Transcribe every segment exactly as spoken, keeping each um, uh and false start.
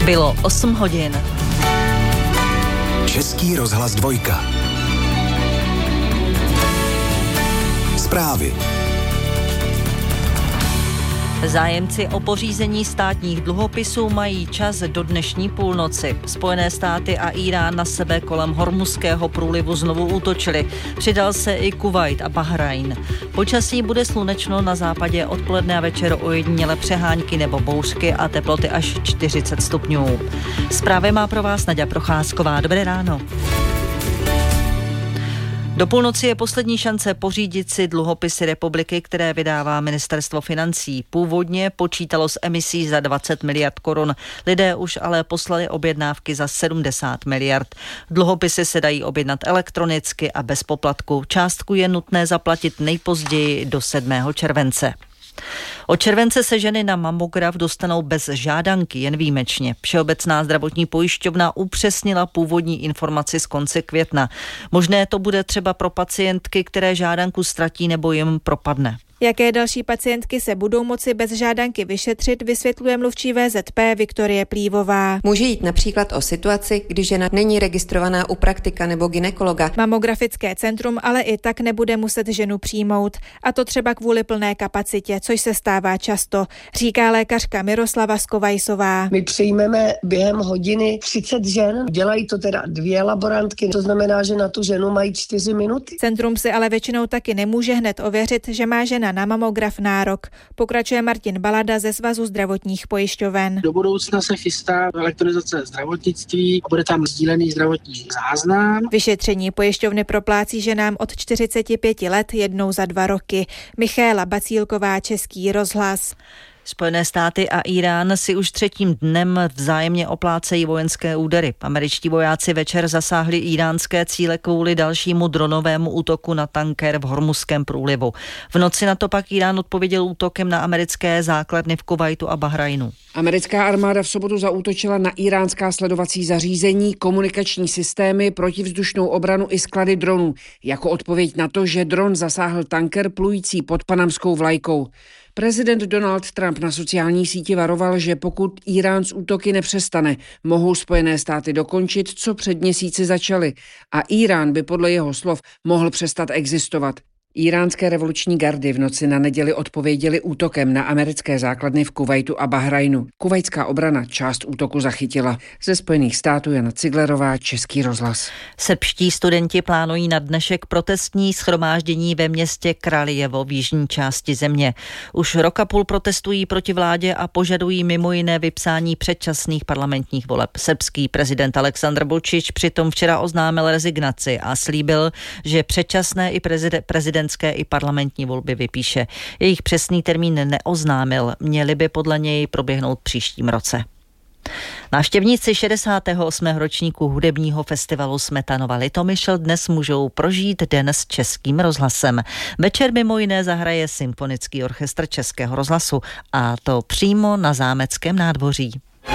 Bylo osm hodin. Český rozhlas dvojka. Zprávy. Zájemci o pořízení státních dluhopisů mají čas do dnešní půlnoci. Spojené státy a Irán na sebe kolem Hormuzského průlivu znovu útočili. Přidal se i Kuvajt a Bahrajn. Počasí bude slunečno, na západě odpoledne a večer ojediněle přehánky nebo bouřky a teploty až čtyřicet stupňů. Zprávy má pro vás Naďa Procházková. Dobré ráno. Do půlnoci je poslední šance pořídit si dluhopisy republiky, které vydává ministerstvo financí. Původně počítalo s emisí za dvacet miliard korun. Lidé už ale poslali objednávky za sedmdesát miliard. Dluhopisy se dají objednat elektronicky a bez poplatku. Částku je nutné zaplatit nejpozději do sedmého července. Od července se ženy na mamograf dostanou bez žádanky, jen výjimečně. Všeobecná zdravotní pojišťovna upřesnila původní informaci z konce května. Možné to bude třeba pro pacientky, které žádanku ztratí nebo jim propadne. Jaké další pacientky se budou moci bez žádanky vyšetřit, vysvětluje mluvčí V Z P Viktorie Plívová. Může jít například o situaci, kdy žena není registrovaná u praktika nebo gynekologa. Mamografické centrum ale i tak nebude muset ženu přijmout. A to třeba kvůli plné kapacitě, což se stává často, říká lékařka Miroslava Skovajsová. My přijmeme během hodiny třicet žen, dělají to teda dvě laborantky, to znamená, že na tu ženu mají čtyři minuty. Centrum si ale většinou taky nemůže hned ověřit, že má žena na mamograf nárok. Pokračuje Martin Balada ze Svazu zdravotních pojišťoven. Do budoucna se chystá elektronizace zdravotnictví, bude tam sdílený zdravotní záznam. Vyšetření pojišťovny proplácí ženám od čtyřiceti pěti let jednou za dva roky. Michaela Bacílková, Český rozhlas. Spojené státy a Irán si už třetím dnem vzájemně oplácejí vojenské údery. Američtí vojáci večer zasáhli íránské cíle kvůli dalšímu dronovému útoku na tanker v Hormuzském průlivu. V noci na to pak Irán odpověděl útokem na americké základny v Kuvajtu a Bahrajnu. Americká armáda v sobotu zaútočila na iránská sledovací zařízení, komunikační systémy, protivzdušnou obranu i sklady dronů. Jako odpověď na to, že dron zasáhl tanker plující pod panamskou vlajkou. Prezident Donald Trump na sociální síti varoval, že pokud Irán z útoky nepřestane, mohou Spojené státy dokončit, co před měsíci začaly. A Irán by podle jeho slov mohl přestat existovat. Iránské revoluční gardy v noci na neděli odpověděli útokem na americké základny v Kuvajtu a Bahrajnu. Kuvajtská obrana část útoku zachytila. Ze Spojených států Jana Ciglerová, Český rozhlas. Srbští studenti plánují na dnešek protestní shromáždění ve městě Kraljevo v jižní části země. Už rok a půl protestují proti vládě a požadují mimo jiné vypsání předčasných parlamentních voleb. Srbský prezident Aleksandar Vučić přitom včera oznámil rezignaci a slíbil, že předčasné i prezident, prezident i parlamentní volby vypíše. Jejich přesný termín neoznámil, měly by podle něj proběhnout příštím roce. Návštěvníci šedesátého osmého ročníku hudebního festivalu Smetanova Litomyšl dnes můžou prožít den s Českým rozhlasem. Večer mimo jiné zahraje Symfonický orchestr Českého rozhlasu a to přímo na Zámeckém nádvoří.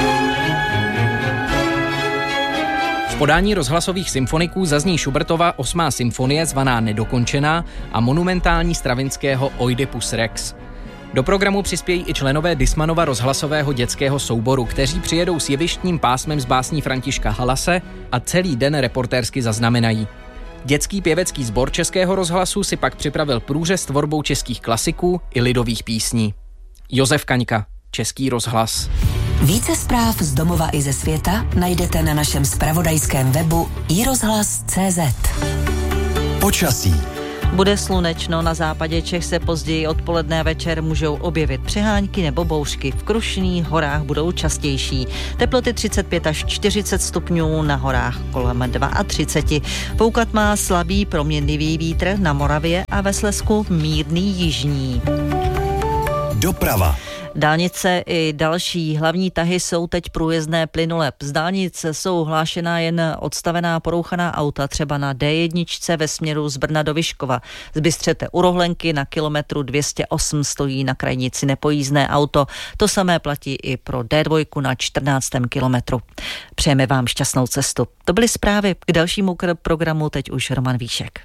V podání rozhlasových symfoniků zazní Schubertova osmá symfonie zvaná Nedokončená a monumentální Stravinského Oidipus Rex. Do programu přispějí i členové Dismanova rozhlasového dětského souboru, kteří přijedou s jevištním pásmem z básní Františka Halase a celý den reportérsky zaznamenají. Dětský pěvecký sbor Českého rozhlasu si pak připravil průřez tvorbou českých klasiků i lidových písní. Josef Kaňka, Český rozhlas. Více zpráv z domova i ze světa najdete na našem zpravodajském webu i rozhlas tečka cé zet. Počasí. Bude slunečno, na západě Čech se později odpoledne a večer můžou objevit přehánky nebo bouřky. V Krušných horách budou častější. Teploty třicet pět až čtyřicet stupňů, na horách kolem třicet dva. Foukat má slabý proměnlivý vítr, na Moravě a ve Slezsku mírný jižní. Doprava. Dálnice i další hlavní tahy jsou teď průjezdné plynule. Z dálnic jsou hlášená jen odstavená porouchaná auta, třeba na D jedna ve směru z Brna do Vyškova. Z Bystřete u Rohlenky na kilometru dvě stě osm stojí na krajnici nepojízdné auto. To samé platí i pro D dva na čtrnáctém kilometru. Přejeme vám šťastnou cestu. To byly zprávy, k dalšímu programu teď už Roman Víšek.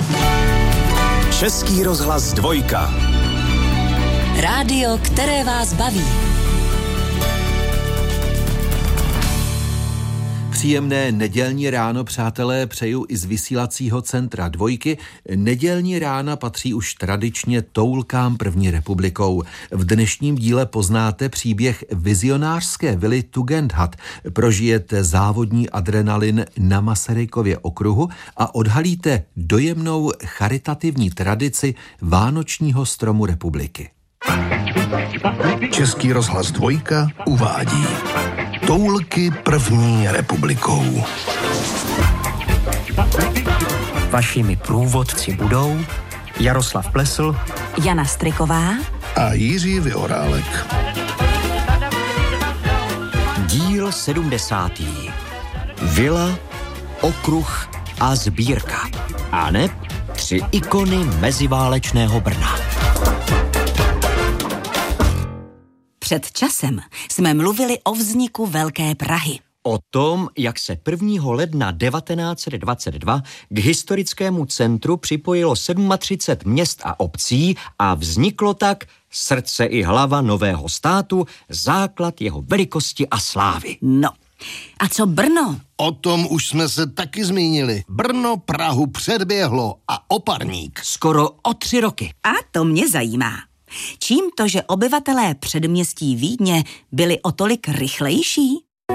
Český rozhlas dvojka. Rádio, které vás baví. Příjemné nedělní ráno, přátelé, přeju i z vysílacího centra Dvojky. Nedělní rána patří už tradičně toulkám první republikou. V dnešním díle poznáte příběh vizionářské vily Tugendhat, prožijete závodní adrenalin na Masarykově okruhu a odhalíte dojemnou charitativní tradici vánočního stromu republiky. Český rozhlas Dvojka uvádí Toulky první republikou. Vašimi průvodci budou Jaroslav Plesl, Jana Striková a Jiří Vyhorálek. Díl sedmdesátý. Vila, okruh a sbírka. A ne tři ikony meziválečného Brna. Před časem jsme mluvili o vzniku Velké Prahy. O tom, jak se prvního ledna devatenáct set dvacet dva k historickému centru připojilo třicet sedm měst a obcí a vzniklo tak srdce i hlava nového státu, základ jeho velikosti a slávy. No, a co Brno? O tom už jsme se taky zmínili. Brno Prahu předběhlo a oparník. Skoro o tři roky. A to mě zajímá. Čím to, že obyvatelé předměstí Vídně byli o tolik rychlejší?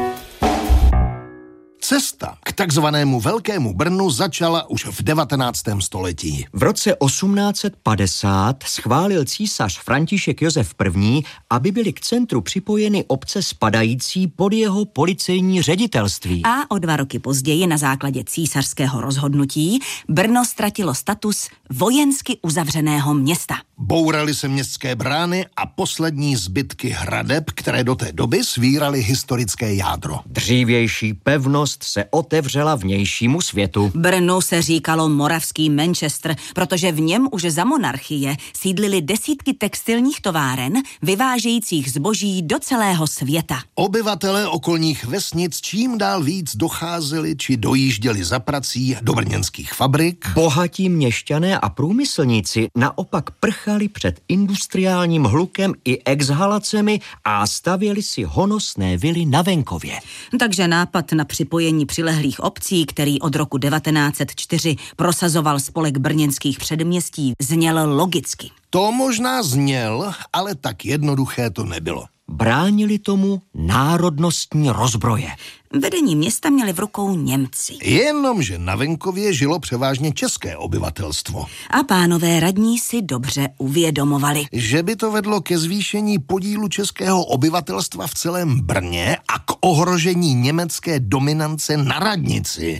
Cesta k takzvanému Velkému Brnu začala už v devatenáctém století. V roce osmnáct set padesát schválil císař František Josef I., aby byly k centru připojeny obce spadající pod jeho policejní ředitelství. A o dva roky později na základě císařského rozhodnutí Brno ztratilo status vojensky uzavřeného města. Bouraly se městské brány a poslední zbytky hradeb, které do té doby svíraly historické jádro. Dřívější pevnost se otevřela vnějšímu světu. Brnu se říkalo moravský Manchester, protože v něm už za monarchie sídlily desítky textilních továren, vyvážejících zboží do celého světa. Obyvatelé okolních vesnic čím dál víc docházeli či dojížděli za prací do brněnských fabrik. Bohatí měšťané a průmyslníci naopak prchali před industriálním hlukem i exhalacemi a stavěli si honosné vily na venkově. Takže nápad na připojení přilehlých obcí, který od roku devatenáct set čtyři prosazoval spolek brněnských předměstí, zněl logicky. To možná zněl, ale tak jednoduché to nebylo. Bránili tomu národnostní rozbroje. Vedení města měli v rukou Němci. Jenomže na venkově žilo převážně české obyvatelstvo. A pánové radní si dobře uvědomovali, že by to vedlo ke zvýšení podílu českého obyvatelstva v celém Brně a k ohrožení německé dominance na radnici.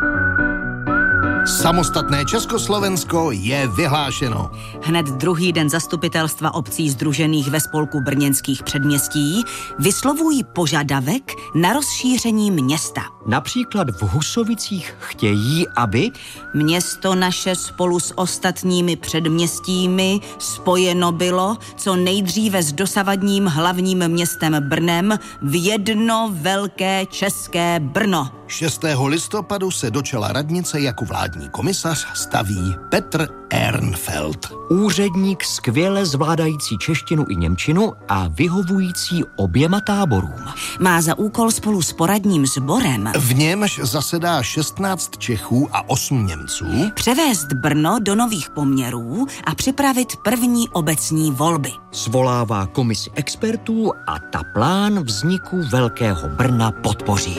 Samostatné Československo je vyhlášeno. Hned druhý den zastupitelstva obcí sdružených ve spolku brněnských předměstí vyslovují požadavek na rozšíření města. Například v Husovicích chtějí, aby město naše spolu s ostatními předměstími spojeno bylo co nejdříve s dosavadním hlavním městem Brnem v jedno velké české Brno. šestého listopadu se do čela radnice jako vládní komisař staví Petr Ehrenfeld. Úředník skvěle zvládající češtinu i němčinu a vyhovující oběma táborům. Má za úkol spolu s poradním sborem, v němž zasedá šestnáct Čechů a osm Němců, převést Brno do nových poměrů a připravit první obecní volby. Svolává komisi expertů a ta plán vzniku Velkého Brna podpoří.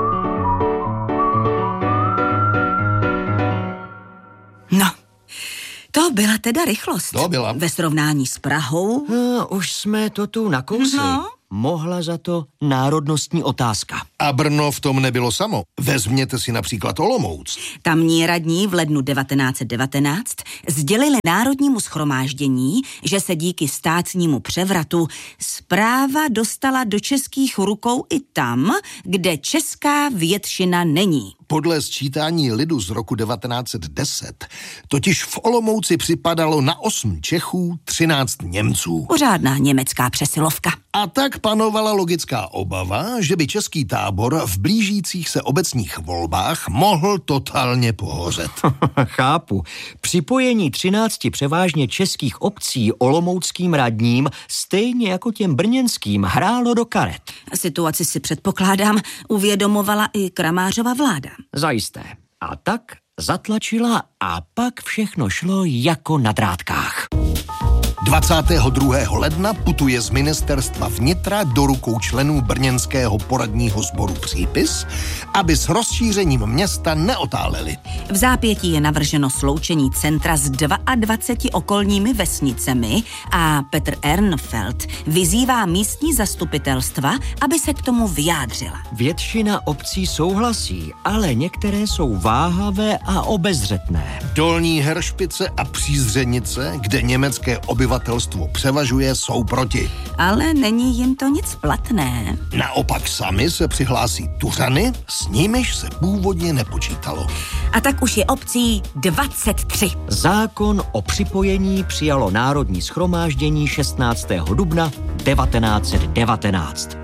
No, to byla teda rychlost. To byla. Ve srovnání s Prahou. No, už jsme to tu nakousli. No. Mohla za to národnostní otázka. A Brno v tom nebylo samo. Vezměte si například Olomouc. Tamní radní v lednu devatenáct set devatenáct sdělili Národnímu shromáždění, že se díky státnímu převratu správa dostala do českých rukou i tam, kde česká většina není. Podle sčítání lidu z roku devatenáct set deset totiž v Olomouci připadalo na osm Čechů třináct Němců. Pořádná německá přesilovka. A tak panovala logická obava, že by český tábor v blížících se obecních volbách mohl totálně pohořet. Chápu. Připojení třinácti převážně českých obcí olomouckým radním stejně jako těm brněnským hrálo do karet. Situaci si předpokládám, uvědomovala i Kramářova vláda. Zajisté. A tak zatlačila a pak všechno šlo jako na drátkách. dvacátého druhého ledna putuje z ministerstva vnitra do rukou členů brněnského poradního sboru přípis, aby s rozšířením města neotáleli. V zápětí je navrženo sloučení centra s dvaceti dvěma okolními vesnicemi a Petr Ernfeld vyzývá místní zastupitelstva, aby se k tomu vyjádřila. Většina obcí souhlasí, ale některé jsou váhavé a obezřetné. Dolní Heršpice a Přízřenice, kde německé obyvatelstvo převažuje, jsou proti. Ale není jim to nic platné. Naopak sami se přihlásí Tuřany, s nimiž se původně nepočítalo. A tak už je obcí dvacet tři. Zákon o připojení přijalo Národní shromáždění šestnáctého dubna devatenáct set devatenáct.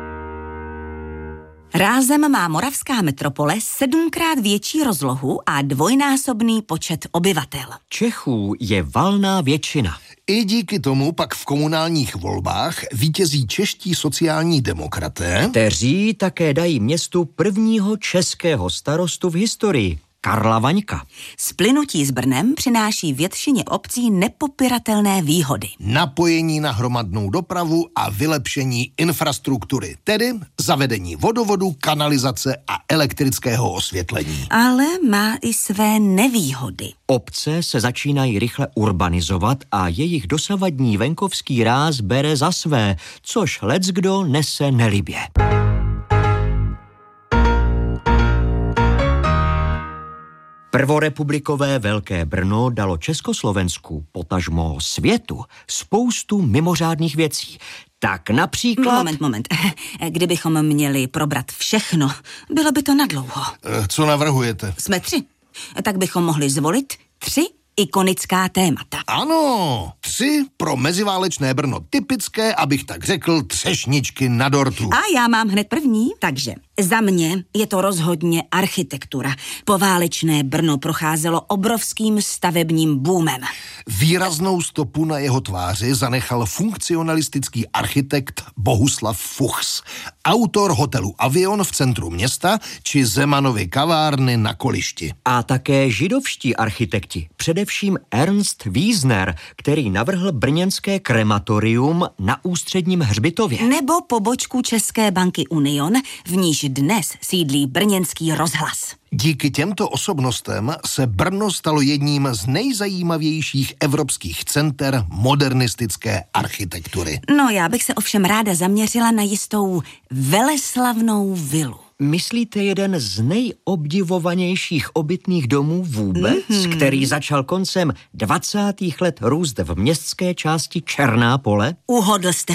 Rázem má moravská metropole sedmkrát větší rozlohu a dvojnásobný počet obyvatel. Čechů je valná většina. I díky tomu pak v komunálních volbách vítězí čeští sociální demokraté, kteří také dají městu prvního českého starostu v historii, Karla Vaňka. Splynutí s Brnem přináší většině obcí nepopiratelné výhody. Napojení na hromadnou dopravu a vylepšení infrastruktury, tedy zavedení vodovodu, kanalizace a elektrického osvětlení. Ale má i své nevýhody. Obce se začínají rychle urbanizovat a jejich dosavadní venkovský ráz bere za své, což leckdo nese nelibě. Prvorepublikové Velké Brno dalo Československu, potažmo světu, spoustu mimořádných věcí. Tak například... Moment, moment. Kdybychom měli probrat všechno, bylo by to nadlouho. Co navrhujete? Jsme tři. Tak bychom mohli zvolit tři ikonická témata. Ano, tři pro meziválečné Brno typické, abych tak řekl, třešničky na dortu. A já mám hned první, takže za mě je to rozhodně architektura. Poválečné Brno procházelo obrovským stavebním boomem. Výraznou stopu na jeho tváři zanechal funkcionalistický architekt Bohuslav Fuchs, autor hotelu Avion v centru města či Zemanovy kavárny na Kolišti. A také židovští architekti, především Ernst Wiesner, který navrhl brněnské krematorium na Ústředním hřbitově. Nebo pobočku České banky Union, v níž dnes sídlí brněnský rozhlas. Díky těmto osobnostem se Brno stalo jedním z nejzajímavějších evropských center modernistické architektury. No, já bych se ovšem ráda zaměřila na jistou veleslavnou vilu. Myslíte jeden z nejobdivovanějších obytných domů vůbec, mm-hmm. který začal koncem dvacátých let růst v městské části Černá Pole? Uhodl jste.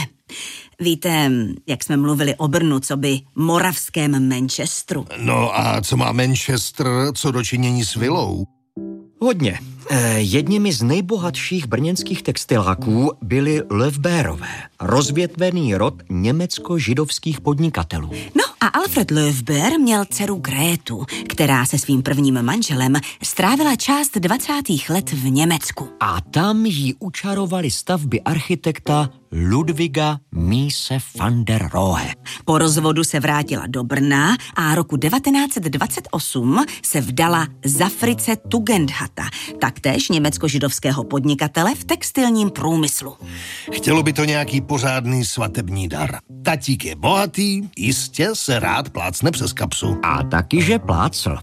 Víte, jak jsme mluvili o Brnu, co by moravském Manchesteru. No a co má Manchester co dočinění s vilou? Hodně. E, jedněmi z nejbohatších brněnských textiláků byli Löwberové, rozvětvený rod německo-židovských podnikatelů. No a Alfred Löwber měl dceru Grétu, která se svým prvním manželem strávila část dvacátých let v Německu. A tam jí učarovali stavby architekta Ludwiga Mies van der Rohe. Po rozvodu se vrátila do Brna a roku devatenáct set dvacet osm se vdala za Fritze Tugendhata, taktéž německo-židovského podnikatele v textilním průmyslu. Chtělo by to nějaký pořádný svatební dar. Tatík je bohatý, jistě se rád plácne přes kapsu. A taky, že plácl.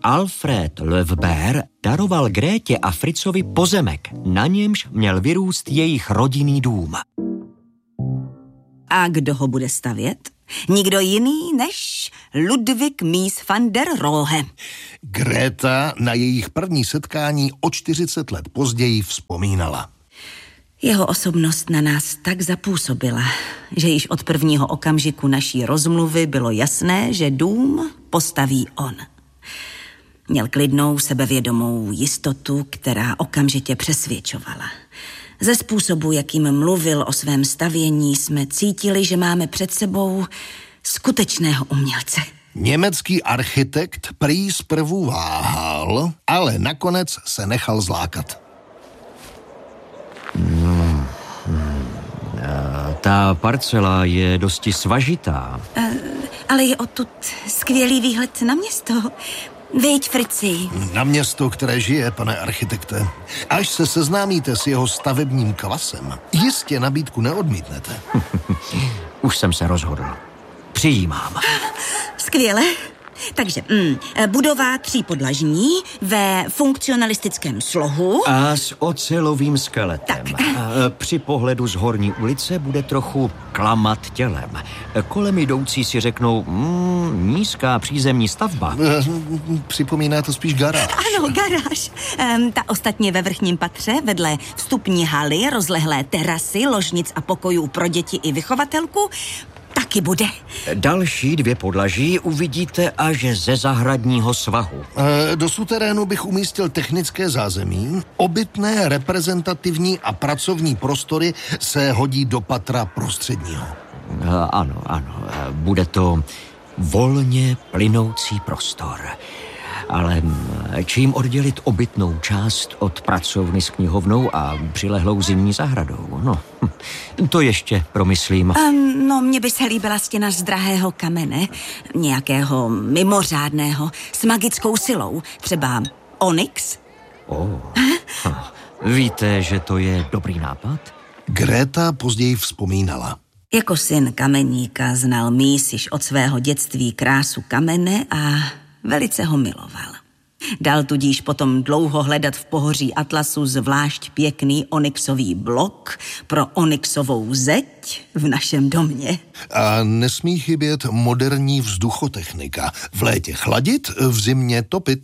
Alfred Löwber daroval Grétě a Fritzovi pozemek, na němž měl vyrůst jejich rodinný dům. A kdo ho bude stavět? Nikdo jiný než Ludwig Mies van der Rohe. Gréta na jejich první setkání o čtyřicet let později vzpomínala. Jeho osobnost na nás tak zapůsobila, že již od prvního okamžiku naší rozmluvy bylo jasné, že dům postaví on. Měl klidnou, sebevědomou jistotu, která okamžitě přesvědčovala. Ze způsobu, jakým mluvil o svém stavění, jsme cítili, že máme před sebou skutečného umělce. Německý architekt prý zprvu váhal, ale nakonec se nechal zlákat. Hmm, hmm, Ta parcela je dosti svažitá. Uh, ale je odtud skvělý výhled na město. Viď, Frici. Na město, které žije, pane architekte. Až se seznámíte s jeho stavebním kvasem, jistě nabídku neodmítnete. Už jsem se rozhodl. Přijímám. Skvěle. Takže mm, budova třípodlažní ve funkcionalistickém slohu. A s ocelovým skeletem. Tak. Při pohledu z Horní ulice bude trochu klamat tělem. Kolem jdoucí si řeknou, mm, nízká přízemní stavba. Připomíná to spíš garáž. Ano, garáž. Um, ta ostatně ve vrchním patře, vedle vstupní haly, rozlehlé terasy, ložnic a pokojů pro děti i vychovatelku, taky bude. Další dvě podlaží uvidíte až ze zahradního svahu. E, do suterénu bych umístil technické zázemí. Obytné, reprezentativní a pracovní prostory se hodí do patra prostředního. Ano, ano. Bude to volně plynoucí prostor. Ale čím oddělit obytnou část od pracovny s knihovnou a přilehlou zimní zahradou? No, to ještě promyslím. Um, no, mně by se líbila stěna z drahého kamene, nějakého mimořádného, s magickou silou, třeba onyx. Oh. Víte, že to je dobrý nápad? Greta později vzpomínala. Jako syn kameníka znal Mís již od svého dětství krásu kamene a velice ho miloval. Dal tudíž potom dlouho hledat v pohoří Atlasu zvlášť pěkný onyxový blok pro onyxovou zeď v našem domě. A nesmí chybět moderní vzduchotechnika. V létě chladit, v zimě topit.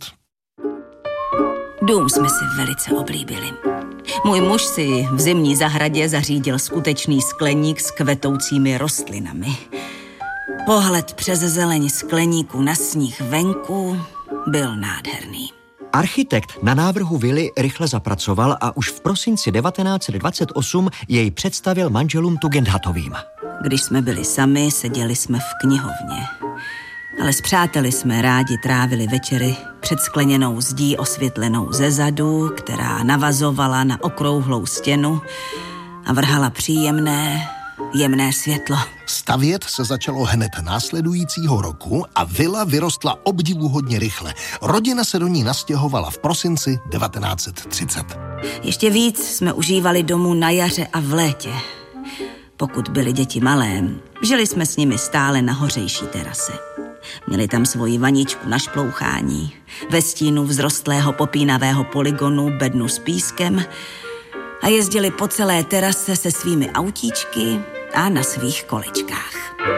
Dům jsme si velice oblíbili. Můj muž si v zimní zahradě zařídil skutečný skleník s kvetoucími rostlinami. Pohled přes zeleň skleníku na sníh venku byl nádherný. Architekt na návrhu vily rychle zapracoval a už v prosinci devatenáct set dvacet osm jej představil manželům Tugendhatovým. Když jsme byli sami, seděli jsme v knihovně. Ale s přáteli jsme rádi trávili večery před skleněnou zdí osvětlenou zezadu, která navazovala na okrouhlou stěnu a vrhala příjemné, jemné světlo. Stavět se začalo hned následujícího roku a vila vyrostla obdivuhodně rychle. Rodina se do ní nastěhovala v prosinci devatenáct set třicet. Ještě víc jsme užívali domu na jaře a v létě. Pokud byly děti malé, žili jsme s nimi stále na hořejší terase. Měli tam svoji vaničku na šplouchání, ve stínu vzrostlého popínavého polygonu bednu s pískem a jezdili po celé terase se svými autíčky a na svých kolečkách.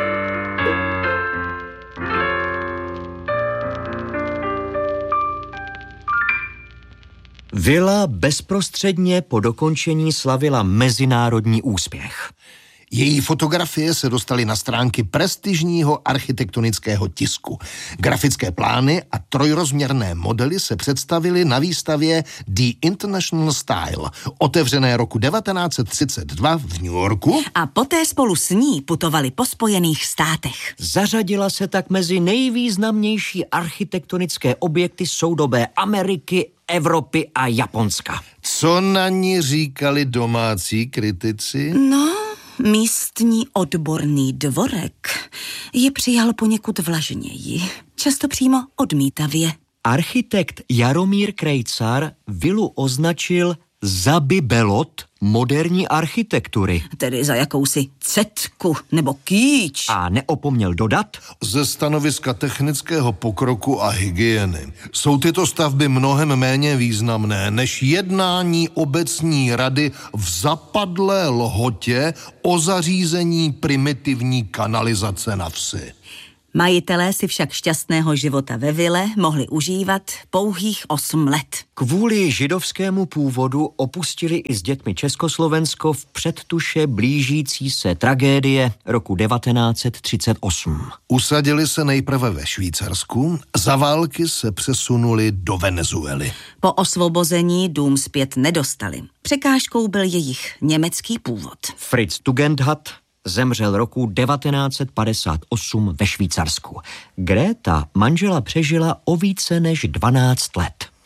Vila bezprostředně po dokončení slavila mezinárodní úspěch. Její fotografie se dostaly na stránky prestižního architektonického tisku. Grafické plány a trojrozměrné modely se představily na výstavě The International Style, otevřené roku devatenáct set třicet dva v New Yorku. A poté spolu s ní putovali po Spojených státech. Zařadila se tak mezi nejvýznamnější architektonické objekty soudobé Ameriky, Evropy a Japonska. Co na ní říkali domácí kritici? No... Místní odborný dvorek ji přijal poněkud vlažněji, často přímo odmítavě. Architekt Jaromír Krejcar vilu označil za bibelot moderní architektury. Tedy za jakousi cetku nebo kýč. A neopomněl dodat? Ze stanoviska technického pokroku a hygieny jsou tyto stavby mnohem méně významné než jednání obecní rady v zapadlé Lhotě o zařízení primitivní kanalizace na vsi. Majitelé si však šťastného života ve vile mohli užívat pouhých osm let. Kvůli židovskému původu opustili i s dětmi Československo v předtuše blížící se tragédie roku devatenáct set třicet osm. Usadili se nejprve ve Švýcarsku, za války se přesunuli do Venezuely. Po osvobození dům zpět nedostali. Překážkou byl jejich německý původ. Fritz Tugendhat zemřel roku devatenáct set padesát osm ve Švýcarsku. Greta manžela přežila o více než dvanáct let.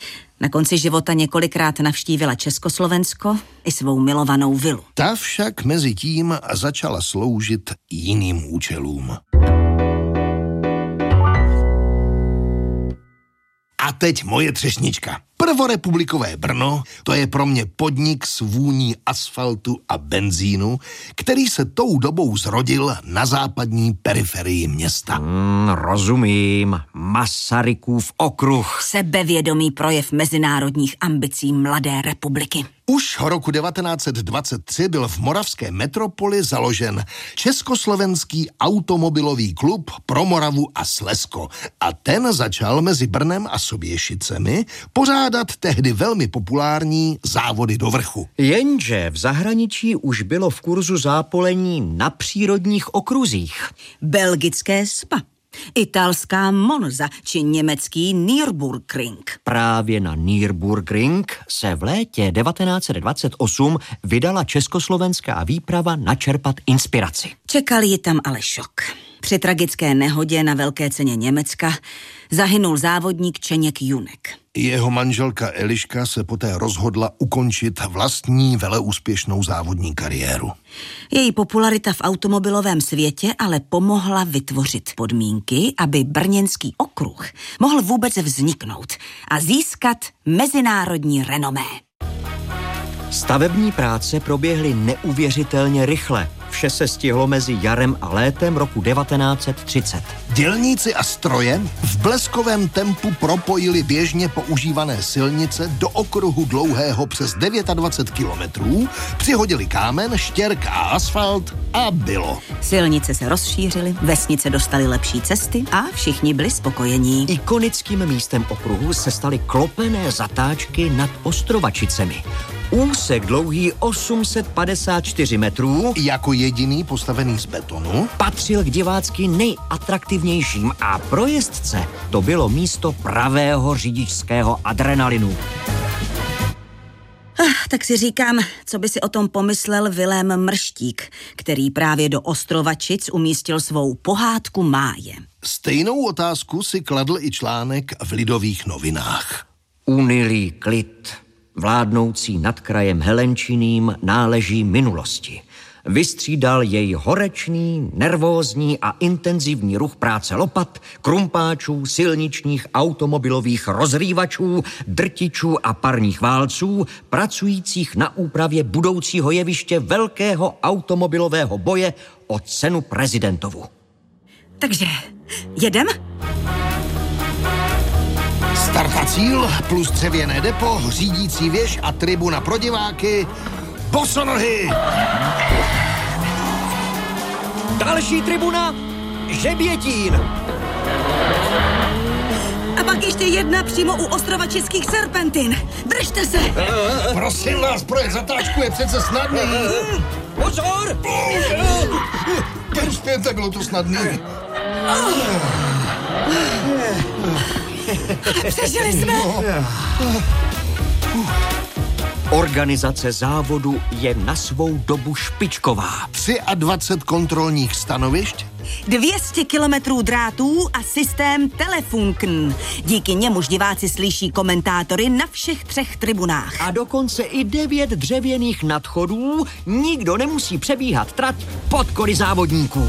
Na konci života několikrát navštívila Československo i svou milovanou vilu. Ta však mezi tím začala sloužit jiným účelům. A teď moje třešnička. Prvorepublikové Brno, to je pro mě podnik s vůní asfaltu a benzínu, který se tou dobou zrodil na západní periferii města. Hmm, rozumím. Masarykův okruh. Sebevědomý projev mezinárodních ambicí mladé republiky. Už roku devatenáct set dvacet tři byl v moravské metropoli založen Československý automobilový klub pro Moravu a Slezsko a ten začal mezi Brnem a Soběšicemi pořádat tehdy velmi populární závody do vrchu. Jenže v zahraničí už bylo v kurzu zápolení na přírodních okruzích. Belgické Spa, italská Monza či německý Nürburgring. Právě na Nürburgring se v létě devatenáct set dvacet osm vydala československá výprava načerpat inspiraci. Čekal ji tam ale šok. Při tragické nehodě na Velké ceně Německa zahynul závodník Čeněk Junek. Jeho manželka Eliška se poté rozhodla ukončit vlastní veleúspěšnou závodní kariéru. Její popularita v automobilovém světě ale pomohla vytvořit podmínky, aby brněnský okruh mohl vůbec vzniknout a získat mezinárodní renomé. Stavební práce proběhly neuvěřitelně rychle. Vše se stihlo mezi jarem a létem roku devatenáct set třicet. Dělníci a stroje v bleskovém tempu propojili běžně používané silnice do okruhu dlouhého přes dvacet devět kilometrů, přihodili kámen, štěrk a asfalt a bylo. Silnice se rozšířily, vesnice dostaly lepší cesty a všichni byli spokojení. Ikonickým místem okruhu se staly klopené zatáčky nad Ostrovačicemi. Úsek dlouhý osm set padesát čtyři metrů, jako jediný postavený z betonu, patřil k divácky nejatraktivnějším a pro jezdce to bylo místo pravého řidičského adrenalinu. Ah, tak si říkám, co by si o tom pomyslel Vilém Mrštík, který právě do Ostrovačic umístil svou pohádku Máje. Stejnou otázku si kladl i článek v Lidových novinách. Unilý klid, vládnoucí nad krajem Helenčiným, náleží minulosti. Vystřídal jej horečný, nervózní a intenzivní ruch práce lopat, krumpáčů, silničních, automobilových rozrývačů, drtičů a parních válců, pracujících na úpravě budoucího jeviště velkého automobilového boje o cenu prezidentovu. Takže jedem? Start a cíl plus dřevěné depo, řídící věž a tribuna pro diváky. Bosonohy! Další tribuna, Žebětín. A pak ještě jedna přímo u Ostrovačických serpentin. Držte se! Prosím vás, projekt zatáčku je přece snadný. Pozor! Zpět, bylo to snadný. Přežili jsme! Organizace závodu je na svou dobu špičková. dvacet tři kontrolních stanovišť, dvě stě kilometrů drátů a systém Telefunken. Díky němuž diváci slyší komentátory na všech třech tribunách. A dokonce i devět dřevěných nadchodů, nikdo nemusí přebíhat trať pod koly závodníků.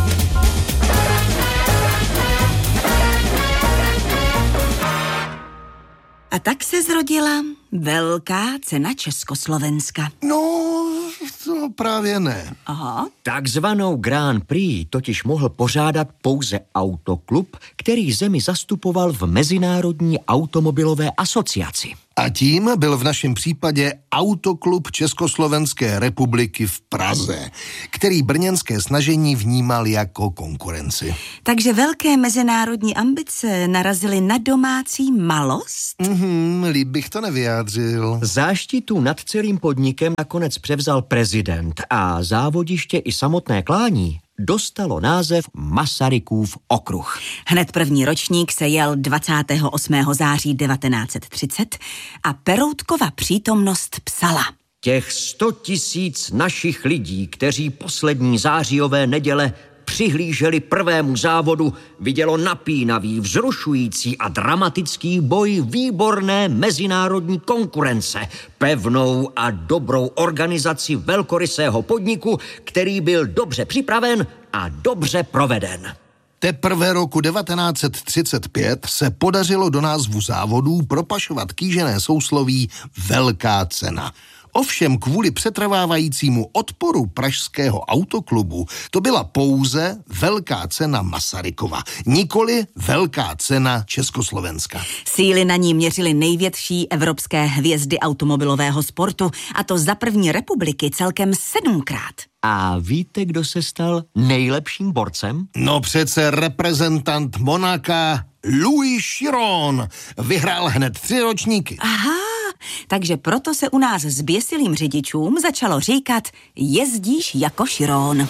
A tak se zrodila Velká cena Československa. No, to právě ne. Aha. Takzvanou Grand Prix totiž mohl pořádat pouze autoklub, který zemi zastupoval v Mezinárodní automobilové asociaci. A tím byl v našem případě Autoklub Československé republiky v Praze, který brněnské snažení vnímal jako konkurenci. Takže velké mezinárodní ambice narazily na domácí malost? Mhm, líp bych to nevyjádřil. Záštitu nad celým podnikem nakonec převzal prezident a závodiště i samotné klání dostalo název Masarykův okruh. Hned první ročník se jel dvacátého osmého září devatenáct set třicet a Peroutkova přítomnost psala. Těch sto tisíc našich lidí, kteří poslední zářijové neděle přihlíželi prvému závodu, vidělo napínavý, vzrušující a dramatický boj výborné mezinárodní konkurence, pevnou a dobrou organizaci velkorysého podniku, který byl dobře připraven a dobře proveden. Teprve roku devatenáct set třicet pět se podařilo do názvu závodů propašovat kýžené sousloví Velká cena. Ovšem kvůli přetrvávajícímu odporu pražského autoklubu to byla pouze Velká cena Masarykova, nikoli Velká cena Československa. Síly na ní měřily největší evropské hvězdy automobilového sportu, a to za první republiky celkem sedmkrát. A víte, kdo se stal nejlepším borcem? No přece reprezentant Monaka Louis Chiron vyhrál hned tři ročníky. Aha, takže proto se u nás zběsilým řidičům začalo říkat jezdíš jako Chiron.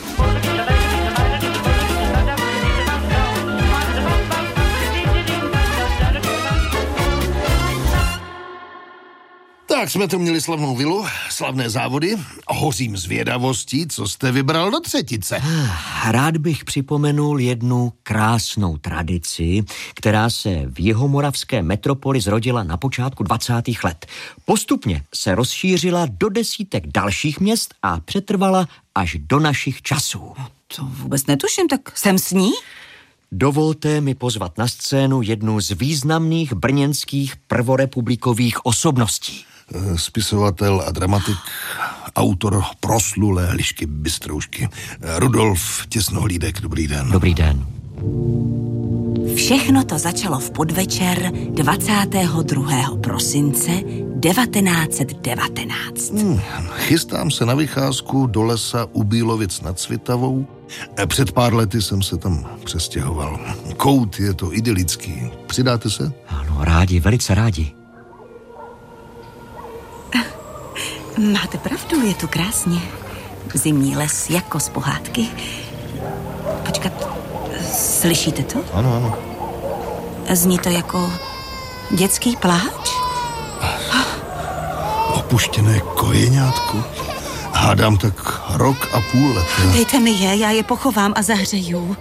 Tak jsme tu měli slavnou vilu, slavné závody. Hořím zvědavostí, co jste vybral do třetice. Rád bych připomenul jednu krásnou tradici, která se v jihomoravské metropoli zrodila na počátku dvacátých let. Postupně se rozšířila do desítek dalších měst a přetrvala až do našich časů. To vůbec netuším, tak jsem s ní? Dovolte mi pozvat na scénu jednu z významných brněnských prvorepublikových osobností. Spisovatel a dramatik, autor proslulé Lišky Bystroušky, Rudolf Těsnohlídek. Dobrý den. Dobrý den. Všechno to začalo v podvečer dvacátého druhého prosince devatenáct set devatenáct. Hmm, chystám se na vycházku do lesa u Bílovic nad Svitavou. Před pár lety jsem se tam přestěhoval. Kout je to idylický. Přidáte se? Ano, rádi, velice rádi. Máte pravdu, je tu krásně. Zimní les jako z pohádky. Počkat, slyšíte to? Ano, ano. Zní to jako dětský pláč? Opuštěné kojeňátko. Hádám tak rok a půl let. Dejte mi je, já je pochovám a zahřeju.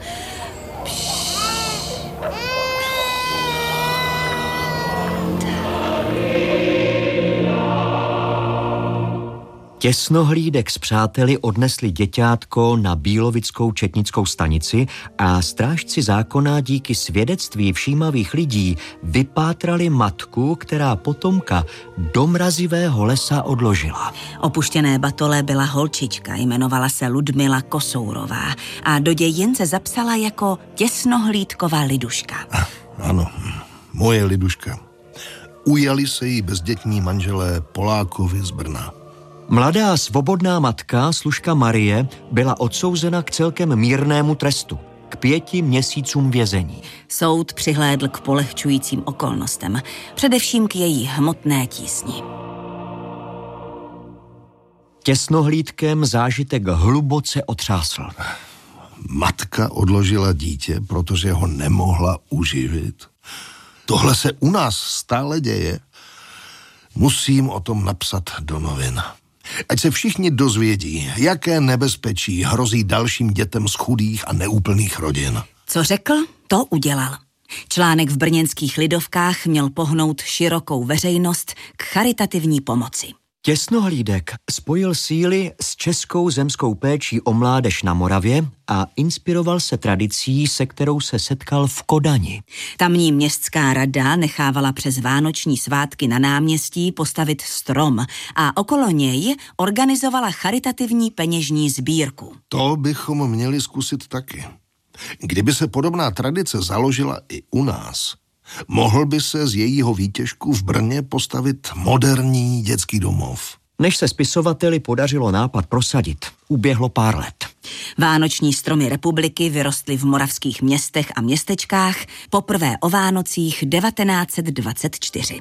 Těsnohlídek s přáteli odnesli děťátko na Bílovickou četnickou stanici a strážci zákona díky svědectví všímavých lidí vypátrali matku, která potomka do mrazivého lesa odložila. Opuštěné batole byla holčička, jmenovala se Ludmila Kosourová a do dějin se zapsala jako Těsnohlídkova Liduška. Ano, moje Liduška. Ujali se jí bezdětní manželé Polákovi z Brna. Mladá svobodná matka, služka Marie, byla odsouzena k celkem mírnému trestu, k pěti měsícům vězení. Soud přihlédl k polehčujícím okolnostem, především k její hmotné tísni. Těsnohlídkem zážitek hluboce otřásl. Matka odložila dítě, protože ho nemohla uživit. Tohle se u nás stále děje. Musím o tom napsat do novin. Ať se všichni dozvědí, jaké nebezpečí hrozí dalším dětem z chudých a neúplných rodin. Co řekl, to udělal. Článek v brněnských Lidovkách měl pohnout širokou veřejnost k charitativní pomoci. Těsnohlídek spojil síly s Českou zemskou péčí o mládež na Moravě a inspiroval se tradicí, se kterou se setkal v Kodani. Tamní městská rada nechávala přes vánoční svátky na náměstí postavit strom a okolo něj organizovala charitativní peněžní sbírku. To bychom měli zkusit taky. Kdyby se podobná tradice založila i u nás, mohl by se z jejího výtěžku v Brně postavit moderní dětský domov. Než se spisovateli podařilo nápad prosadit, uběhlo pár let. Vánoční stromy republiky vyrostly v moravských městech a městečkách poprvé o Vánocích devatenáct set dvacet čtyři.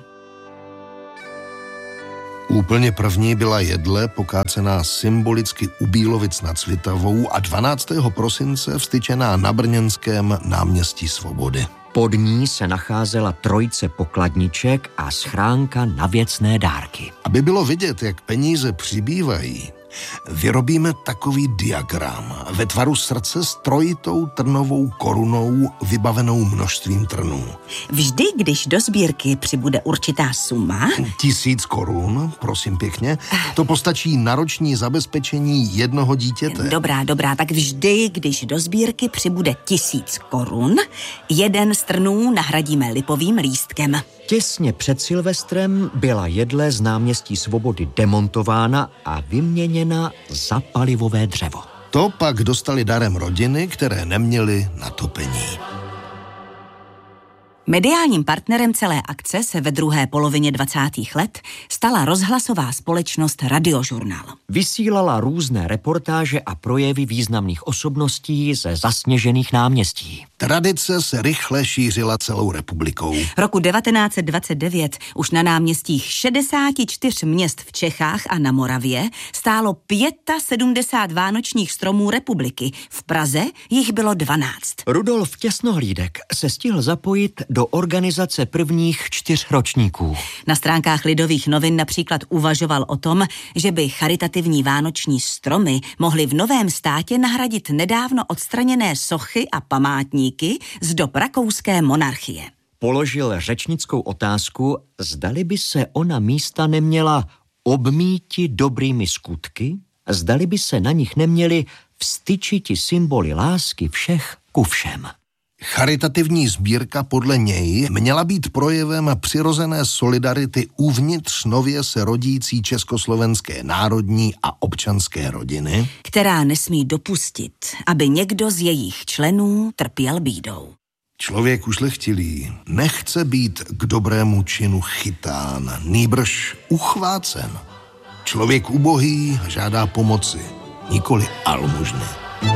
Úplně první byla jedle pokácená symbolicky u Bílovic nad Svitavou a dvanáctého prosince vstyčená na brněnském náměstí Svobody. Pod ní se nacházela trojice pokladniček a schránka na věcné dárky. Aby bylo vidět, jak peníze přibývají, Vyrobíme takový diagram ve tvaru srdce s trojitou trnovou korunou vybavenou množstvím trnů. Vždy, když do sbírky přibude určitá suma... Tisíc korun, prosím pěkně, to postačí na roční zabezpečení jednoho dítěte. Dobrá, dobrá, tak vždy, když do sbírky přibude tisíc korun, jeden z trnů nahradíme lipovým lístkem. Těsně před Silvestrem byla jedle z náměstí Svobody demontována a vyměněna za palivové dřevo. To pak dostali darem rodiny, které neměly na topení. Mediálním partnerem celé akce se ve druhé polovině dvacátých let stala rozhlasová společnost Radiožurnál. Vysílala různé reportáže a projevy významných osobností ze zasněžených náměstí. Tradice se rychle šířila celou republikou. Roku devatenáct set dvacet devět už na náměstích šedesáti čtyř měst v Čechách a na Moravě stálo sedmdesát pět vánočních stromů republiky. V Praze jich bylo dvanáct. Rudolf Těsnohlídek se stihl zapojit do organizace prvních čtyř ročníků. Na stránkách Lidových novin například uvažoval o tom, že by charitativní vánoční stromy mohly v novém státě nahradit nedávno odstraněné sochy a památníky z dob rakouské monarchie. Položil řečnickou otázku, zdali by se ona místa neměla obmíti dobrými skutky, zdali by se na nich neměly vstyčiti symboly lásky všech ku všem. Charitativní sbírka podle něj měla být projevem přirozené solidarity uvnitř nově se rodící československé národní a občanské rodiny, která nesmí dopustit, aby někdo z jejich členů trpěl bídou. Člověk ušlechtilý nechce být k dobrému činu chytán, nýbrž uchvácen. Člověk ubohý žádá pomoci, nikoli almužny.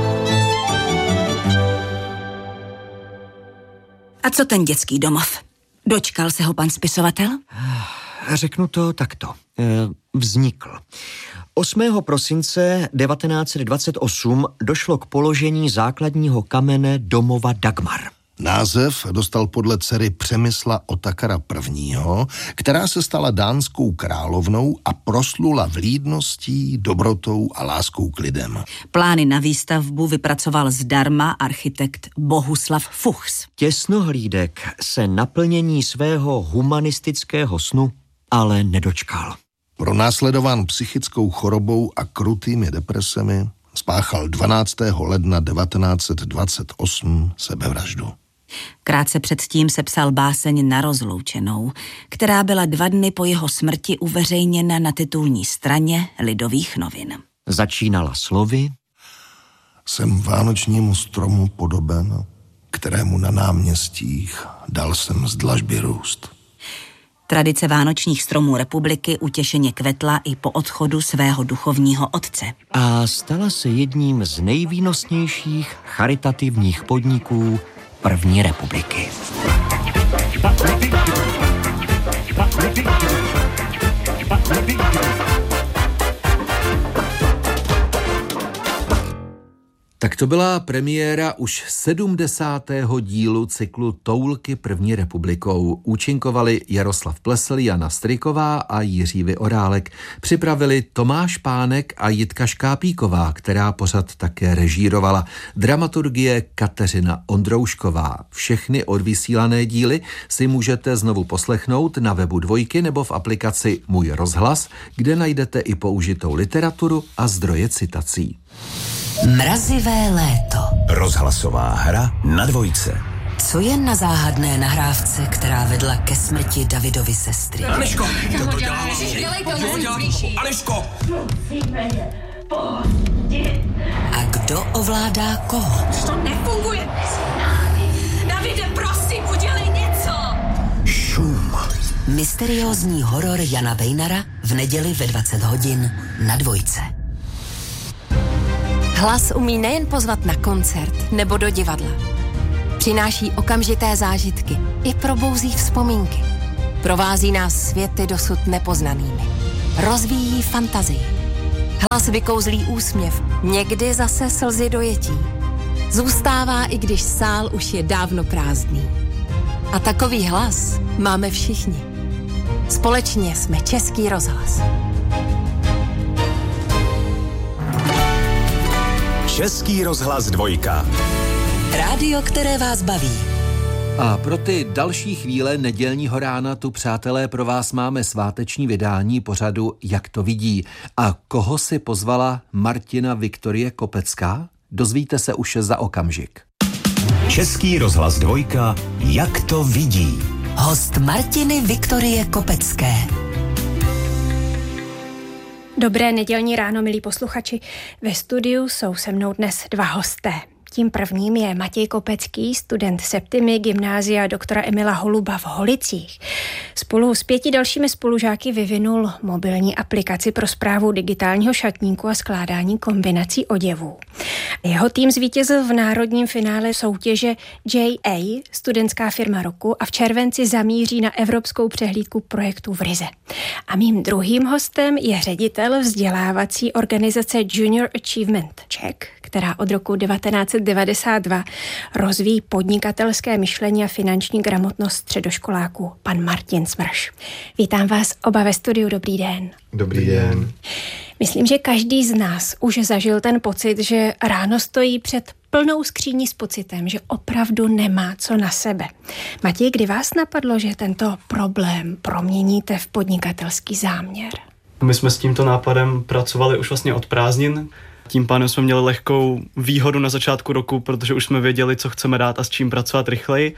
A co ten dětský domov? Dočkal se ho pan spisovatel? Řeknu to takto. Vznikl. osmého prosince devatenáct set dvacet osm došlo k položení základního kamene domova Dagmar. Název dostal podle dcery Přemysla Otakara prvního., která se stala dánskou královnou a proslula vlídností, dobrotou a láskou k lidem. Plány na výstavbu vypracoval zdarma architekt Bohuslav Fuchs. Těsnohlídek se naplnění svého humanistického snu ale nedočkal. Pronásledován psychickou chorobou a krutými depresemi spáchal dvanáctého ledna devatenáct set dvacet osm sebevraždu. Krátce předtím sepsal báseň Na rozloučenou, která byla dva dny po jeho smrti uveřejněna na titulní straně Lidových novin. Začínala slovy: Jsem vánočnímu stromu podoben, kterému na náměstích dal jsem z dlažby růst. Tradice vánočních stromů republiky utěšeně kvetla i po odchodu svého duchovního otce. A stala se jedním z nejvýnosnějších charitativních podniků první republiky. Tak to byla premiéra už sedmdesátého dílu cyklu Toulky první republikou. Účinkovali Jaroslav Plesl, Jana Stryková a Jiří Vyorálek. Připravili Tomáš Pánek a Jitka Škápíková, která pořad také režírovala. Dramaturgie Kateřina Ondroušková. Všechny odvysílané díly si můžete znovu poslechnout na webu Dvojky nebo v aplikaci Můj rozhlas, kde najdete i použitou literaturu a zdroje citací. Mrazivé léto. Rozhlasová hra na Dvojce. Co je na záhadné nahrávce, která vedla ke smrti Davidovy sestry? Aneško! Kdo to dělá? Aneško! A kdo ovládá koho? To nefunguje! Davide, prosím, udělej něco! Šum. Mysteriózní horor Jana Vejnara v neděli ve dvacet hodin na Dvojce. Hlas umí nejen pozvat na koncert nebo do divadla. Přináší okamžité zážitky i probouzí vzpomínky. Provází nás světy dosud nepoznanými. Rozvíjí fantazii. Hlas vykouzlí úsměv, někdy zase slzy dojetí. Zůstává, i když sál už je dávno prázdný. A takový hlas máme všichni. Společně jsme Český rozhlas. Český rozhlas dvojka. Rádio, které vás baví. A pro ty další chvíle nedělního rána tu, přátelé, pro vás máme sváteční vydání pořadu Jak to vidí. A koho si pozvala Martina Viktorie Kopecká? Dozvíte se už za okamžik. Český rozhlas dvojka. Jak to vidí. Host Martiny Viktorie Kopecké. Dobré nedělní ráno, milí posluchači. Ve studiu jsou se mnou dnes dva hosté. Tím prvním je Matěj Kopecký, student Septimy gymnázia doktora Emila Holuba v Holicích. Spolu s pěti dalšími spolužáky vyvinul mobilní aplikaci pro správu digitálního šatníku a skládání kombinací oděvů. Jeho tým zvítězil v národním finále soutěže J A, studentská firma roku, a v červenci zamíří na evropskou přehlídku projektů v Rize. A mým druhým hostem je ředitel vzdělávací organizace Junior Achievement Czech, která od roku devatenáct set devadesát dva rozvíjí podnikatelské myšlení a finanční gramotnost středoškoláků, pan Martin Smrš. Vítám vás oba ve studiu, dobrý den. Dobrý den. Myslím, že každý z nás už zažil ten pocit, že ráno stojí před plnou skříní s pocitem, že opravdu nemá co na sebe. Matěj, kdy vás napadlo, že tento problém proměníte v podnikatelský záměr? My jsme s tímto nápadem pracovali už vlastně od prázdnin. Tím pádem jsme měli lehkou výhodu na začátku roku, protože už jsme věděli, co chceme dát a s čím pracovat rychleji.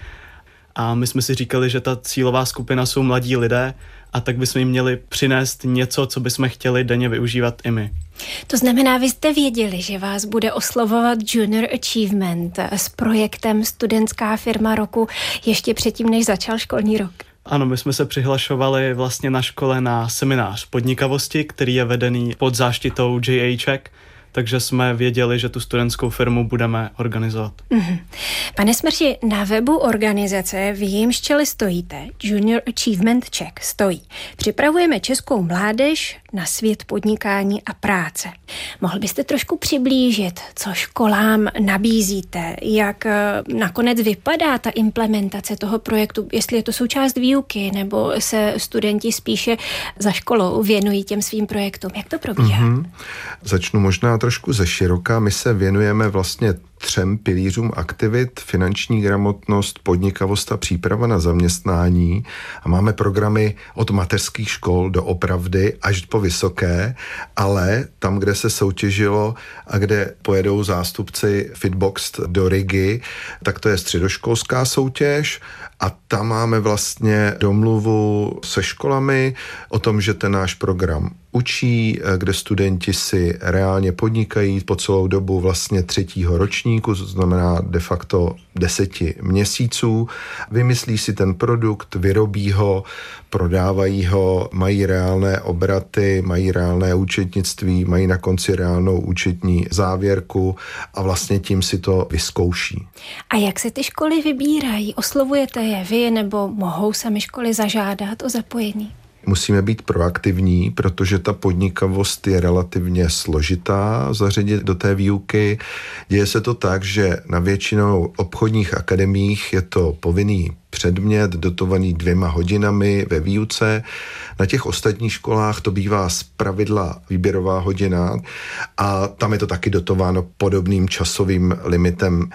A my jsme si říkali, že ta cílová skupina jsou mladí lidé a tak bychom jim měli přinést něco, co bychom chtěli denně využívat i my. To znamená, vy jste věděli, že vás bude oslovovat Junior Achievement s projektem Studentská firma roku ještě předtím, než začal školní rok? Ano, my jsme se přihlašovali vlastně na škole na seminář podnikavosti, který je vedený pod záštitou J A Czech, takže jsme věděli, že tu studentskou firmu budeme organizovat. Mm-hmm. Pane Smrši, na webu organizace, v jejímž čele stojíte, Junior Achievement Czech, stojí: připravujeme českou mládež na svět podnikání a práce. Mohl byste trošku přiblížit, co školám nabízíte, jak nakonec vypadá ta implementace toho projektu, jestli je to součást výuky, nebo se studenti spíše za školou věnují těm svým projektům. Jak to probíhá? Mm-hmm. Začnu možná trošku ze široka. My se věnujeme vlastně třem pilířům aktivit: finanční gramotnost, podnikavost a příprava na zaměstnání. A máme programy od mateřských škol do opravdy až po vysoké, ale tam, kde se soutěžilo a kde pojedou zástupci Fitbox do Rigy, tak to je středoškolská soutěž a tam máme vlastně domluvu se školami o tom, že ten náš program učí, kde studenti si reálně podnikají po celou dobu vlastně třetího ročníku, to znamená de facto deseti měsíců. Vymyslí si ten produkt, vyrobí ho, prodávají ho, mají reálné obraty, mají reálné účetnictví, mají na konci reálnou účetní závěrku a vlastně tím si to vyzkouší. A jak se ty školy vybírají? Oslovujete je vy, nebo mohou sami školy zažádat o zapojení? Musíme být proaktivní, protože ta podnikavost je relativně složitá zařadit do té výuky. Děje se to tak, že na většinou obchodních akademiích je to povinný předmět dotovaný dvěma hodinami ve výuce. Na těch ostatních školách to bývá zpravidla výběrová hodina a tam je to taky dotováno podobným časovým limitem.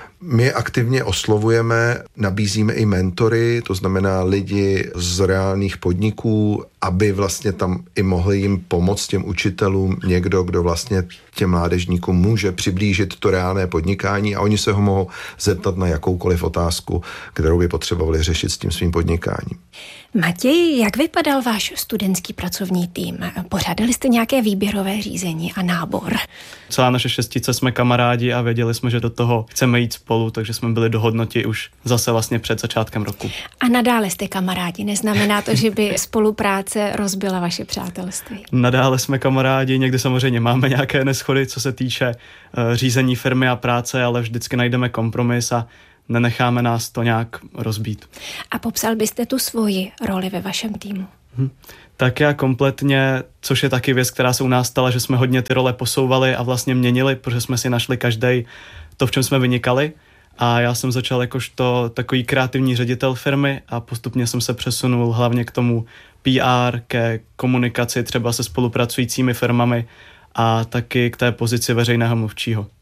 My aktivně oslovujeme, nabízíme i mentory, to znamená lidi z reálných podniků, aby vlastně tam i mohli jim pomoct těm učitelům, někdo, kdo vlastně těm mládežníkům může přiblížit to reálné podnikání a oni se ho mohou zeptat na jakoukoliv otázku, kterou by potřebovali řešit s tím svým podnikáním. Matěj, jak vypadal váš studentský pracovní tým? Pořádali jste nějaké výběrové řízení a nábor? Celá naše šestice jsme kamarádi a věděli jsme, že do toho chceme jít spolu, takže jsme byli dohodnoti už zase vlastně před začátkem roku. A nadále jste kamarádi, neznamená to, že by spolupráce rozbila vaše přátelství? Nadále jsme kamarádi, někdy samozřejmě máme nějaké neshody, co se týče uh, řízení firmy a práce, ale vždycky najdeme kompromis a nenecháme nás to nějak rozbít. A popsal byste tu svoji roli ve vašem týmu? Hm. Tak já kompletně, což je taky věc, která se u nás stala, že jsme hodně ty role posouvali a vlastně měnili, protože jsme si našli každej to, v čem jsme vynikali. A já jsem začal jakožto takový kreativní ředitel firmy a postupně jsem se přesunul hlavně k tomu P R, ke komunikaci třeba se spolupracujícími firmami a taky k té pozici veřejného mluvčího.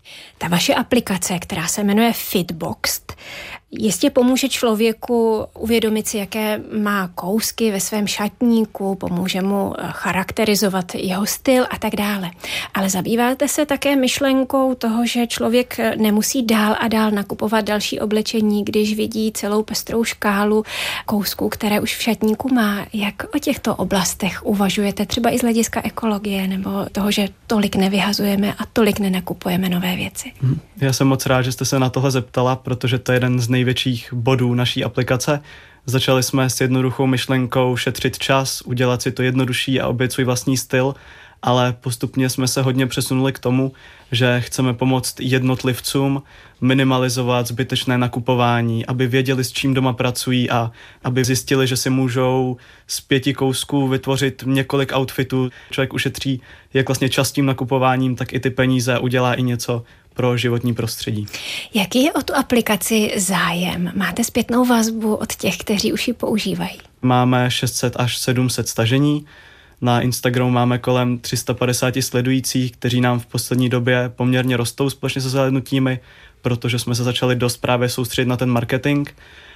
Ta vaše aplikace, která se jmenuje Fitbox, jistě pomůže člověku uvědomit si, jaké má kousky ve svém šatníku, pomůže mu charakterizovat jeho styl a tak dále. Ale zabýváte se také myšlenkou toho, že člověk nemusí dál a dál nakupovat další oblečení, když vidí celou pestrou škálu kousků, které už v šatníku má. Jak o těchto oblastech uvažujete, třeba i z hlediska ekologie nebo toho, že tolik nevyhazujeme a tolik nenakupujeme nové věci? Já jsem moc rád, že jste se na tohle zeptala, protože to je jeden z největších bodů naší aplikace. Začali jsme s jednoduchou myšlenkou šetřit čas, udělat si to jednodušší a objet svůj vlastní styl, ale postupně jsme se hodně přesunuli k tomu, že chceme pomoct jednotlivcům minimalizovat zbytečné nakupování, aby věděli, s čím doma pracují a aby zjistili, že si můžou z pěti kousků vytvořit několik outfitů. Člověk ušetří jak vlastně čas tím nakupováním, tak i ty peníze, udělá i něco pro životní prostředí. Jaký je o tu aplikaci zájem? Máte zpětnou vazbu od těch, kteří už ji používají? Máme šest set až sedm set stažení. Na Instagramu máme kolem tři sta padesát sledujících, kteří nám v poslední době poměrně rostou společně se zhlédnutími, protože jsme se začali dost právě soustředit na ten marketing,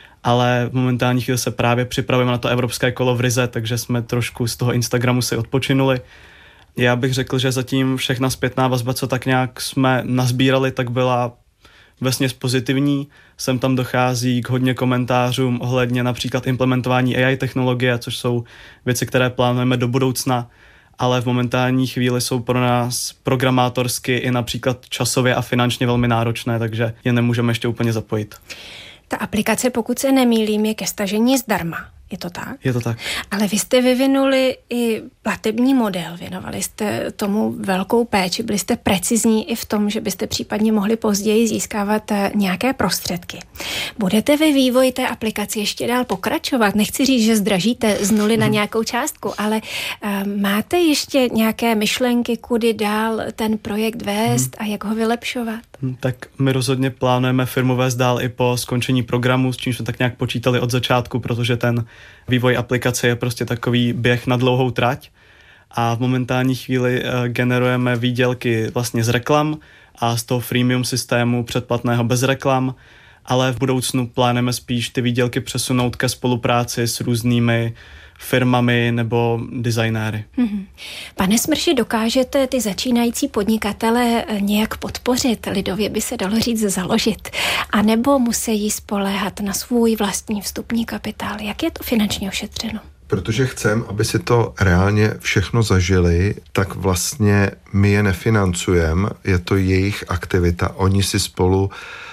ale v momentální chvíli se právě připravujeme na to evropské kolo v Rize, takže jsme trošku z toho Instagramu si odpočinuli. Já bych řekl, že zatím všechna zpětná vazba, co tak nějak jsme nazbírali, tak byla vesměs pozitivní. Sem tam dochází k hodně komentářům ohledně například implementování A I technologie, což jsou věci, které plánujeme do budoucna, ale v momentální chvíli jsou pro nás programátorsky i například časově a finančně velmi náročné, takže je nemůžeme ještě úplně zapojit. Ta aplikace, pokud se nemýlím, je ke stažení zdarma. Je to tak? Je to tak. Ale vy jste vyvinuli i platební model, věnovali jste tomu velkou péči, byli jste precizní i v tom, že byste případně mohli později získávat nějaké prostředky. Budete ve vývoji té aplikaci ještě dál pokračovat? Nechci říct, že zdražíte z nuly na nějakou částku, ale uh, máte ještě nějaké myšlenky, kudy dál ten projekt vést a jak ho vylepšovat? Tak my rozhodně plánujeme firmu vést dál i po skončení programu, s čím jsme tak nějak počítali od začátku, protože ten vývoj aplikace je prostě takový běh na dlouhou trať a v momentální chvíli generujeme výdělky vlastně z reklam a z toho freemium systému předplatného bez reklam, ale v budoucnu plánujeme spíš ty výdělky přesunout ke spolupráci s různými firmami nebo designéry. Mm-hmm. Pane Smrši, dokážete ty začínající podnikatele nějak podpořit? Lidově by se dalo říct založit. A nebo musí spoléhat na svůj vlastní vstupní kapitál? Jak je to finančně ošetřeno? Protože chcem, aby si to reálně všechno zažili, tak vlastně my je nefinancujeme, je to jejich aktivita. Oni si spolu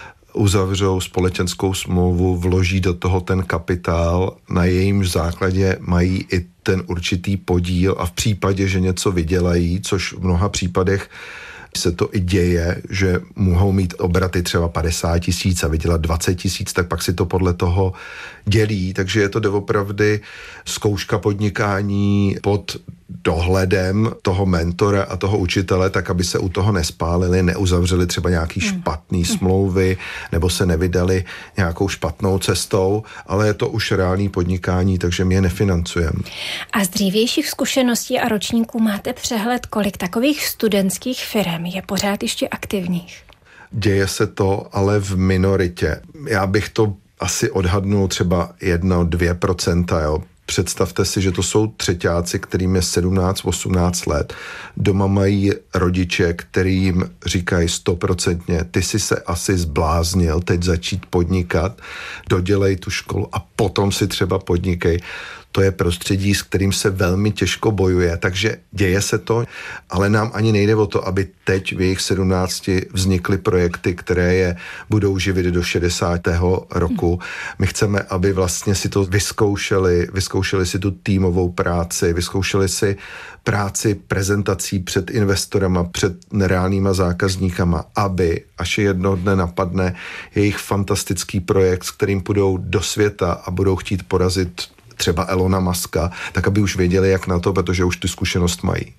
uzavřou společenskou smlouvu, vloží do toho ten kapitál, na jejímž základě mají i ten určitý podíl a v případě, že něco vydělají, což v mnoha případech se to i děje, že mohou mít obraty třeba padesát tisíc a vydělat dvacet tisíc, tak pak si to podle toho dělí, takže je to doopravdy zkouška podnikání pod dohledem toho mentora a toho učitele, tak aby se u toho nespálili, neuzavřeli třeba nějaký hmm. špatný smlouvy nebo se nevydali nějakou špatnou cestou, ale je to už reálný podnikání, takže my je nefinancujeme. A z dřívějších zkušeností a ročníků máte přehled, kolik takových studentských firem je pořád ještě aktivních? Děje se to, ale v minoritě. Já bych to asi odhadnul třeba jedno, dvě procenta, jo. Představte si, že to jsou třeťáci, kterým je sedmnáct osmnáct let. Doma mají rodiče, který jim říkají stoprocentně, ty si se asi zbláznil teď začít podnikat, dodělej tu školu a potom si třeba podnikej. To je prostředí, s kterým se velmi těžko bojuje, takže děje se to, ale nám ani nejde o to, aby teď v jejich sedmnácti vznikly projekty, které je budou živit do šedesátého roku. My chceme, aby vlastně si to vyzkoušeli, vyzkoušeli si tu týmovou práci, vyzkoušeli si práci prezentací před investorama, před nereálnýma zákazníkama, aby až jedno dne napadne jejich fantastický projekt, s kterým půjdou do světa a budou chtít porazit třeba Elona Muska, tak aby už věděli, jak na to, protože už tu zkušenost mají.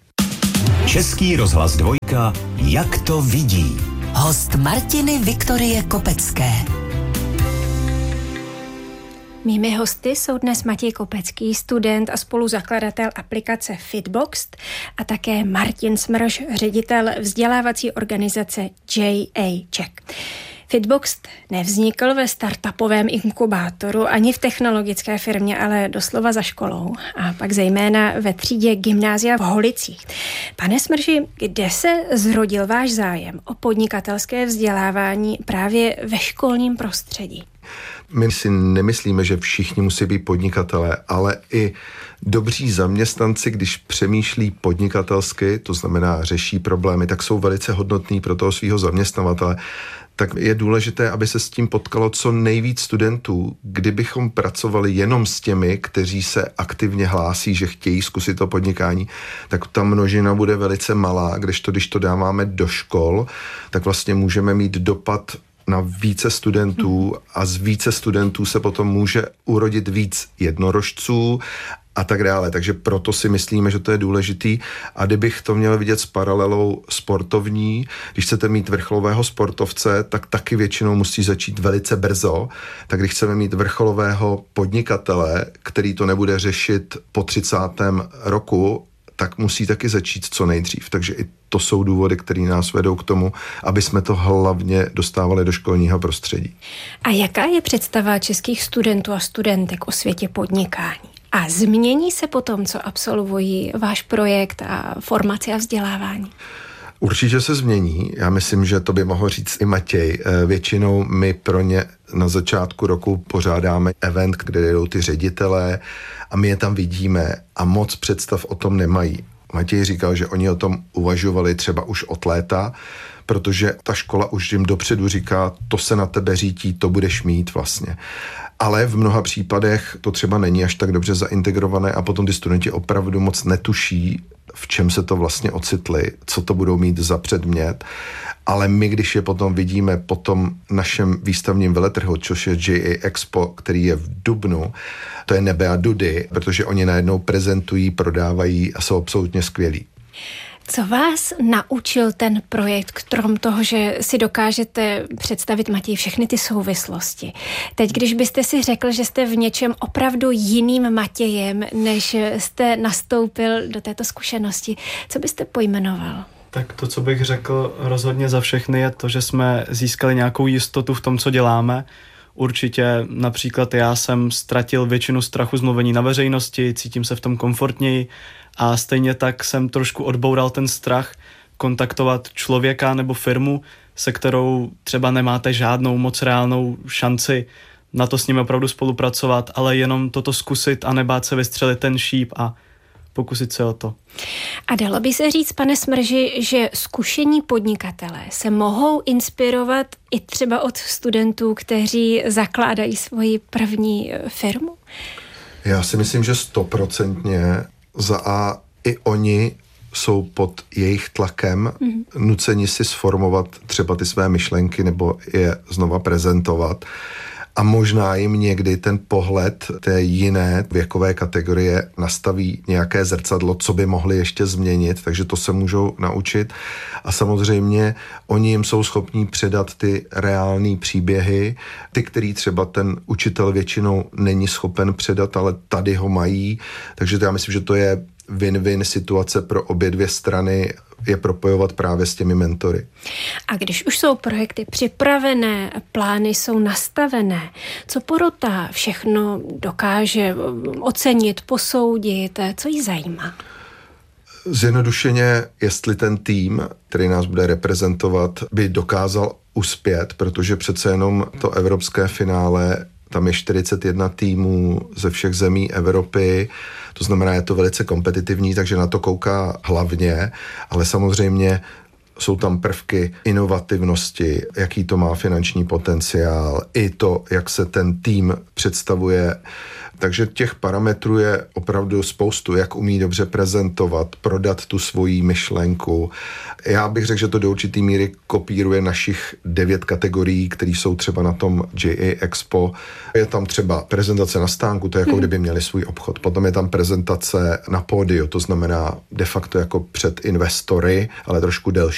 Český rozhlas dvojka, jak to vidí. Host Martiny Viktorie Kopecké. Mými hosty jsou dnes Matěj Kopecký, student a spoluzakladatel aplikace Fitboxed, a také Martin Smrž, ředitel vzdělávací organizace J A Czech. Fitboxed nevznikl ve startupovém inkubátoru ani v technologické firmě, ale doslova za školou a pak zejména ve třídě gymnázia v Holicích. Pane Smrži, kde se zrodil váš zájem o podnikatelské vzdělávání právě ve školním prostředí? My si nemyslíme, že všichni musí být podnikatelé, ale i dobří zaměstnanci, když přemýšlí podnikatelsky, to znamená řeší problémy, tak jsou velice hodnotní pro toho svého zaměstnavatele. Tak je důležité, aby se s tím potkalo co nejvíc studentů. Kdybychom pracovali jenom s těmi, kteří se aktivně hlásí, že chtějí zkusit to podnikání, tak ta množina bude velice malá, kdežto když to dáváme do škol, tak vlastně můžeme mít dopad na více studentů a z více studentů se potom může urodit víc jednorožců a tak dále. Takže proto si myslíme, že to je důležitý. A kdybych to měl vidět s paralelou sportovní, když chcete mít vrcholového sportovce, tak taky většinou musí začít velice brzo. Tak když chceme mít vrcholového podnikatele, který to nebude řešit po třicátém roku, tak musí taky začít co nejdřív. Takže i to jsou důvody, které nás vedou k tomu, aby jsme to hlavně dostávali do školního prostředí. A jaká je představa českých studentů a studentek o světě podnikání? A změní se potom, co absolvují váš projekt a formaci a vzdělávání? Určitě se změní. Já myslím, že to by mohl říct i Matěj. Většinou my pro ně na začátku roku pořádáme event, kde jdou ty ředitelé a my je tam vidíme a moc představ o tom nemají. Matěj říkal, že oni o tom uvažovali třeba už od léta, protože ta škola už jim dopředu říká, to se na tebe řítí, to budeš mít vlastně. Ale v mnoha případech to třeba není až tak dobře zaintegrované a potom ty studenti opravdu moc netuší, v čem se to vlastně ocitli, co to budou mít za předmět. Ale my, když je potom vidíme po tom našem výstavním veletrhu, což je J A Expo, který je v dubnu, to je nebe a dudy, protože oni najednou prezentují, prodávají a jsou absolutně skvělí. Co vás naučil ten projekt, krom toho, že si dokážete představit, Matěj, všechny ty souvislosti? Teď, když byste si řekl, že jste v něčem opravdu jiným Matějem, než jste nastoupil do této zkušenosti, co byste pojmenoval? Tak to, co bych řekl rozhodně za všechny, je to, že jsme získali nějakou jistotu v tom, co děláme. Určitě například já jsem ztratil většinu strachu z mluvení na veřejnosti, cítím se v tom komfortněji a stejně tak jsem trošku odboural ten strach kontaktovat člověka nebo firmu, se kterou třeba nemáte žádnou moc reálnou šanci na to s ním opravdu spolupracovat, ale jenom toto zkusit a nebát se vystřelit ten šíp a pokusit se o to. A dalo by se říct, pane Smrži, že zkušení podnikatelé se mohou inspirovat i třeba od studentů, kteří zakládají svoji první firmu? Já si myslím, že stoprocentně za A i oni jsou pod jejich tlakem mm. nuceni si sformovat třeba ty své myšlenky nebo je znova prezentovat. A možná jim někdy ten pohled té jiné věkové kategorie nastaví nějaké zrcadlo, co by mohli ještě změnit, takže to se můžou naučit. A samozřejmě oni jim jsou schopní předat ty reální příběhy, ty, který třeba ten učitel většinou není schopen předat, ale tady ho mají. Takže já myslím, že to je win-win situace pro obě dvě strany, je propojovat právě s těmi mentory. A když už jsou projekty připravené, plány jsou nastavené, co porota všechno dokáže ocenit, posoudit, co jí zajímá? Zjednodušeně, jestli ten tým, který nás bude reprezentovat, by dokázal uspět, protože přece jenom to evropské finále, tam je čtyřicet jedna týmů ze všech zemí Evropy, to znamená, je to velice kompetitivní, takže na to kouká hlavně, ale samozřejmě jsou tam prvky inovativnosti, jaký to má finanční potenciál, i to, jak se ten tým představuje. Takže těch parametrů je opravdu spoustu, jak umí dobře prezentovat, prodat tu svoji myšlenku. Já bych řekl, že to do určitý míry kopíruje našich devět kategorií, které jsou třeba na tom J A Expo. Je tam třeba prezentace na stánku, to je jako hmm. kdyby měli svůj obchod. Potom je tam prezentace na pódiu, to znamená de facto jako před investory, ale trošku delší.